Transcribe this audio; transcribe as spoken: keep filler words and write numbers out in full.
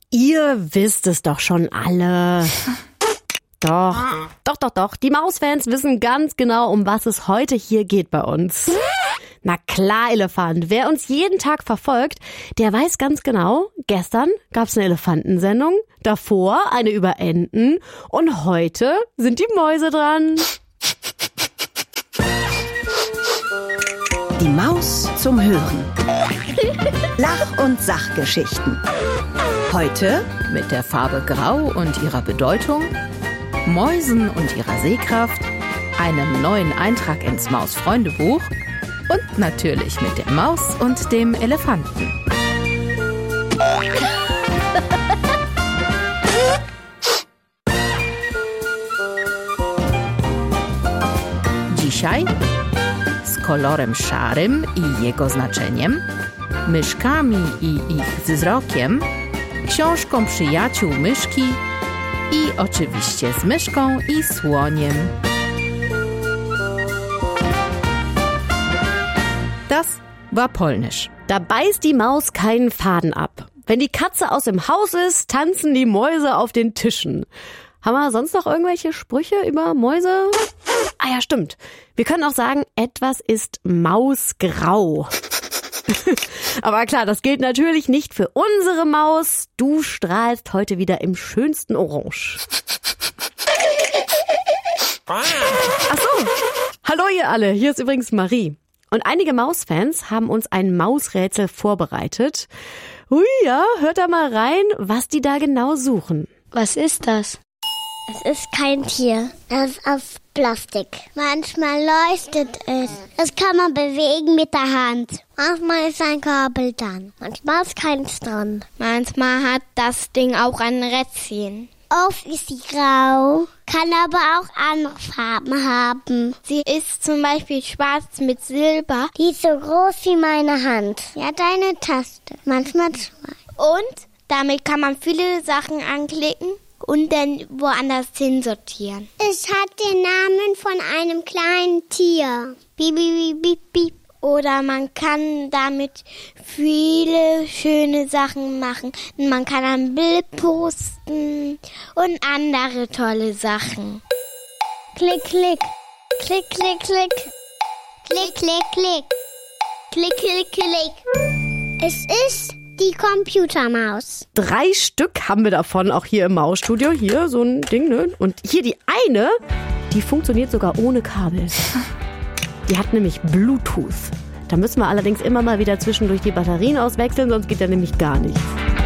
Ihr wisst es doch schon alle. Doch, doch, doch, doch. Die Mausfans wissen ganz genau, um was es heute hier geht bei uns. Na klar, Elefant. Wer uns jeden Tag verfolgt, der weiß ganz genau, gestern gab's eine Elefantensendung, davor eine über Enten und heute sind die Mäuse dran. Die Maus zum Hören. Lach- und Sachgeschichten. Heute mit der Farbe Grau und ihrer Bedeutung, Mäusen und ihrer Sehkraft, einem neuen Eintrag ins Maus-Freundebuch und natürlich mit der Maus und dem Elefanten. Dzisiaj z kolorem szarym i jego znaczeniem, myszkami i ich wzrokiem, książką przyjaciół myszki i oczywiście z myszką i słoniem. Das war Polnisch. Da beißt die Maus keinen Faden ab. Wenn die Katze aus dem Haus ist, tanzen die Mäuse auf den Tischen. Haben wir sonst noch irgendwelche Sprüche über Mäuse? Ah ja, stimmt. Wir können auch sagen, etwas ist mausgrau. Aber klar, das gilt natürlich nicht für unsere Maus. Du strahlst heute wieder im schönsten Orange. Ach so. Hallo ihr alle, hier ist übrigens Marie. Und einige Mausfans haben uns ein Mausrätsel vorbereitet. Hui, ja, hört da mal rein, was die da genau suchen. Was ist das? Es ist kein Tier. Es ist aus Plastik. Manchmal leuchtet es. Das kann man bewegen mit der Hand. Manchmal ist ein Kabel dran. Manchmal ist keins dran. Manchmal hat das Ding auch ein Rädchen. Oft ist sie grau, kann aber auch andere Farben haben. Sie ist zum Beispiel schwarz mit Silber. Die ist so groß wie meine Hand. Ja, deine Taste. Manchmal zwei. Und damit kann man viele Sachen anklicken und dann woanders hin sortieren. Es hat den Namen von einem kleinen Tier. Piep, piep, piep, piep. Oder man kann damit viele schöne Sachen machen. Man kann ein Bild posten und andere tolle Sachen. Klick, klick. Klick, klick, klick. Klick, klick, klick. Klick, klick, klick. Es ist die Computermaus. Drei Stück haben wir davon, auch hier im Mausstudio. Hier so ein Ding, ne? Und hier die eine, die funktioniert sogar ohne Kabel. Die hat nämlich Bluetooth. Da müssen wir allerdings immer mal wieder zwischendurch die Batterien auswechseln, sonst geht da nämlich gar nichts.